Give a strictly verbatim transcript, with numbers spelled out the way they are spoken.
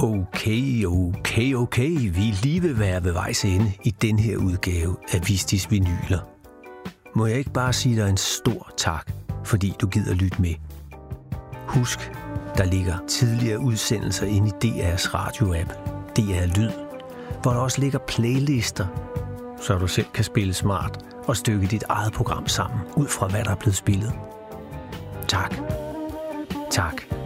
Okay, okay, okay. Vi er lige ved at være ved vejs ende i den her udgave af Vistis Vinyler. Må jeg ikke bare sige dig en stor tak, fordi du gider lytte med. Husk, der ligger tidligere udsendelser inde i D R's radioapp, D R Lyd, hvor der også ligger playlister, så du selv kan spille smart og stykke dit eget program sammen, ud fra hvad der er blevet spillet. Tak. Tak.